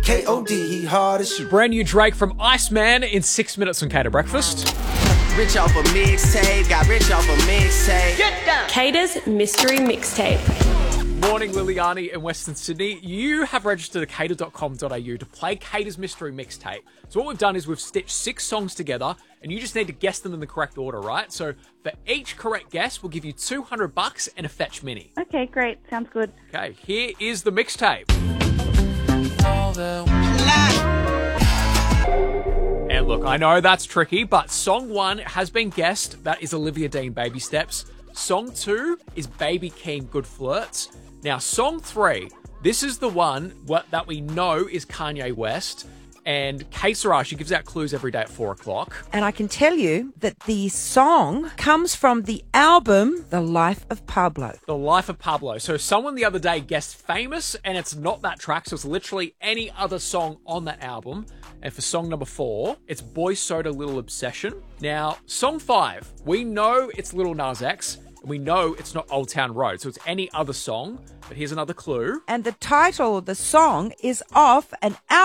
K.O.D. hard as shoot. Brand new Drake from Iceman in 6 minutes on Cater Breakfast. Rich off a mixtape, got rich off a mixtape. Cater's Mystery Mixtape. Morning, Liliani in Western Sydney. You have registered at cater.com.au to play Cater's Mystery Mixtape. So what we've done is we've stitched 6 songs together, and you just need to guess them in the correct order, right? So for each correct guess, we'll give you $200 and a Fetch Mini. Okay, great. Sounds good. Okay, here is the mixtape. And look, I know that's tricky, but song 1 has been guessed. That is Olivia Dean, Baby Steps. Song 2 is Baby Keem, Good Flirts. Now, song 3, this is the one that we know is Kanye West. And Kate Sarah, she gives out clues every day at 4 o'clock. And I can tell you that the song comes from the album The Life of Pablo. The Life of Pablo. So someone the other day guessed Famous, and it's not that track, so it's literally any other song on that album. And for song number 4, it's Boy Soda, Little Obsession. Now, song 5, we know it's Lil Nas X, and we know it's not Old Town Road, so it's any other song. But here's another clue. And the title of the song is off an album